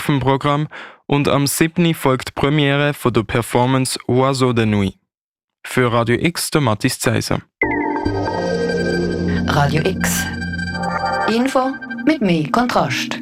vom Programm und am 7. folgt die Premiere von der Performance Oiseau de Nuit. Für Radio X der Mathis Zeiser. Radio X. Info mit mehr Kontrast.